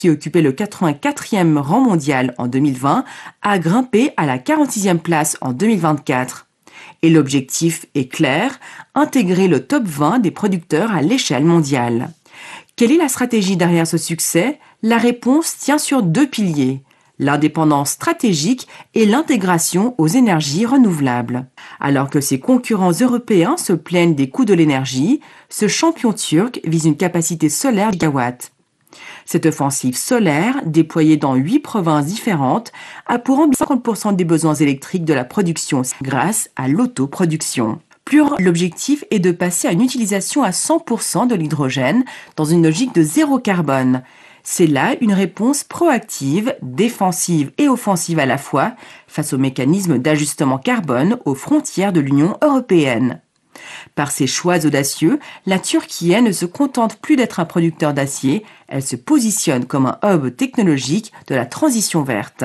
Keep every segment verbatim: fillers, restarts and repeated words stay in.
qui occupait le quatre-vingt-quatrième rang mondial en deux mille vingt, a grimpé à la quarante-sixième place en deux mille vingt-quatre. Et l'objectif est clair, intégrer le top vingt des producteurs à l'échelle mondiale. Quelle est la stratégie derrière ce succès? La réponse tient sur deux piliers: l'indépendance stratégique et l'intégration aux énergies renouvelables. Alors que ses concurrents européens se plaignent des coûts de l'énergie, ce champion turc vise une capacité solaire gigawatt. Cette offensive solaire, déployée dans huit provinces différentes, a pour ambition cinquante pour cent des besoins électriques de la production grâce à l'autoproduction. Plus l'objectif est de passer à une utilisation à cent pour cent de l'hydrogène dans une logique de zéro carbone. C'est là une réponse proactive, défensive et offensive à la fois face aux mécanismes d'ajustement carbone aux frontières de l'Union européenne. Par ses choix audacieux, la Turquie ne se contente plus d'être un producteur d'acier, elle se positionne comme un hub technologique de la transition verte.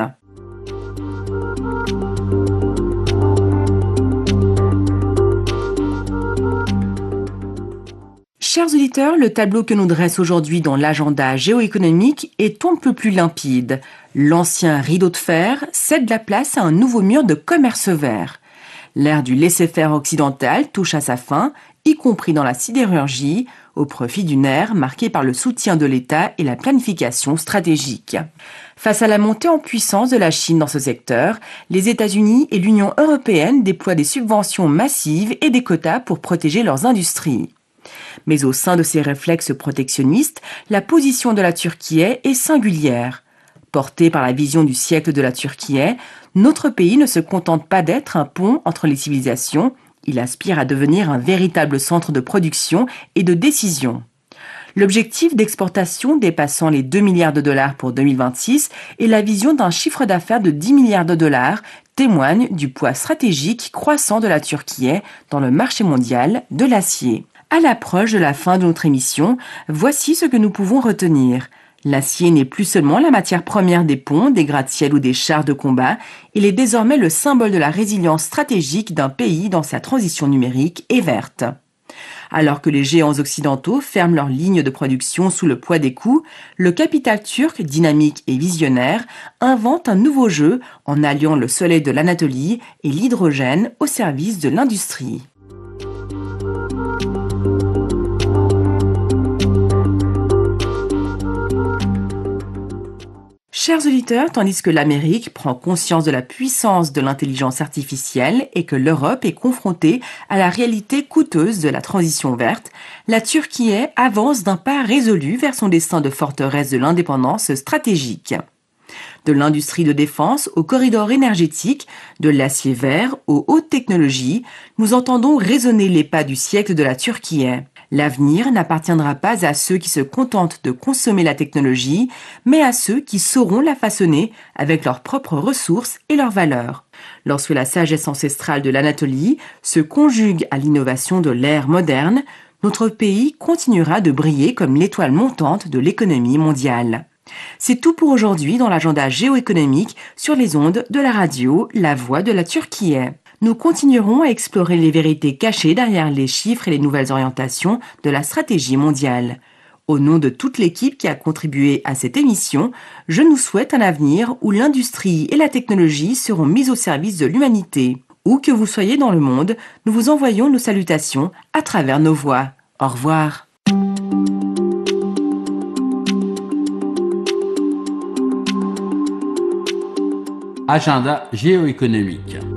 Chers auditeurs, le tableau que nous dresse aujourd'hui dans l'agenda géoéconomique est un peu plus limpide. L'ancien rideau de fer cède la place à un nouveau mur de commerce vert. L'ère du laisser-faire occidental touche à sa fin, y compris dans la sidérurgie, au profit d'une ère marquée par le soutien de l'État et la planification stratégique. Face à la montée en puissance de la Chine dans ce secteur, les États-Unis et l'Union européenne déploient des subventions massives et des quotas pour protéger leurs industries. Mais au sein de ces réflexes protectionnistes, la position de la Turquie est singulière. Porté par la vision du siècle de la Turquie, notre pays ne se contente pas d'être un pont entre les civilisations, il aspire à devenir un véritable centre de production et de décision. L'objectif d'exportation dépassant les deux milliards de dollars pour deux mille vingt-six et la vision d'un chiffre d'affaires de dix milliards de dollars témoignent du poids stratégique croissant de la Turquie dans le marché mondial de l'acier. À l'approche de la fin de notre émission, voici ce que nous pouvons retenir. L'acier n'est plus seulement la matière première des ponts, des gratte-ciel ou des chars de combat, il est désormais le symbole de la résilience stratégique d'un pays dans sa transition numérique et verte. Alors que les géants occidentaux ferment leurs lignes de production sous le poids des coûts, le capital turc, dynamique et visionnaire, invente un nouveau jeu en alliant le soleil de l'Anatolie et l'hydrogène au service de l'industrie. Chers auditeurs, tandis que l'Amérique prend conscience de la puissance de l'intelligence artificielle et que l'Europe est confrontée à la réalité coûteuse de la transition verte, la Turquie avance d'un pas résolu vers son destin de forteresse de l'indépendance stratégique. De l'industrie de défense au corridor énergétique, de l'acier vert aux hautes technologies, nous entendons résonner les pas du siècle de la Turquie. L'avenir n'appartiendra pas à ceux qui se contentent de consommer la technologie, mais à ceux qui sauront la façonner avec leurs propres ressources et leurs valeurs. Lorsque la sagesse ancestrale de l'Anatolie se conjugue à l'innovation de l'ère moderne, notre pays continuera de briller comme l'étoile montante de l'économie mondiale. C'est tout pour aujourd'hui dans l'agenda géoéconomique sur les ondes de la radio La Voix de la Turquie. Nous continuerons à explorer les vérités cachées derrière les chiffres et les nouvelles orientations de la stratégie mondiale. Au nom de toute l'équipe qui a contribué à cette émission, je nous souhaite un avenir où l'industrie et la technologie seront mises au service de l'humanité. Où que vous soyez dans le monde, nous vous envoyons nos salutations à travers nos voix. Au revoir. Agenda géoéconomique.